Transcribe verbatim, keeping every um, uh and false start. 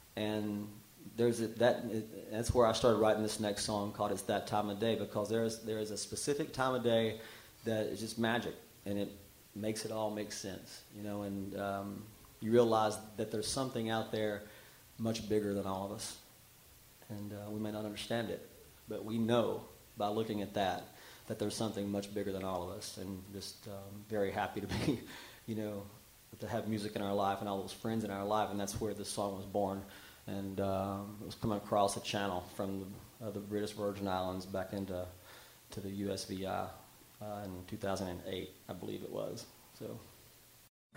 And there's a, that. That's where I started writing this next song called "It's That Time of Day," because there's there is a specific time of day that is just magic, and it makes it all make sense, you know. And um, you realize that there's something out there much bigger than all of us, and uh, we may not understand it, but we know by looking at that that there's something much bigger than all of us. And just um, very happy to be, you know, to have music in our life and all those friends in our life, and that's where this song was born. And um, it was coming across a channel from the, uh, the British Virgin Islands back into to the U S V I uh, in two thousand eight, I believe it was. So.